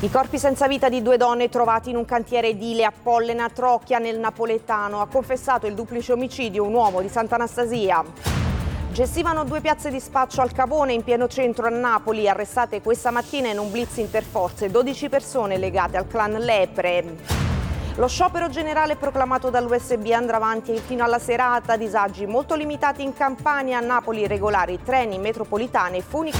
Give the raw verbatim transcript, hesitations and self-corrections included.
I corpi senza vita di due donne trovati in un cantiere edile a Pollena, Trocchia, nel napoletano. Ha confessato il duplice omicidio un uomo di Sant'Anastasia. Gestivano due piazze di spaccio al Cavone in pieno centro a Napoli. Arrestate questa mattina in un blitz interforze dodici persone legate al clan Lepre. Lo sciopero generale proclamato dall'U S B andrà avanti fino alla serata. Disagi molto limitati in Campania, a Napoli regolari treni, metropolitane e funicolari.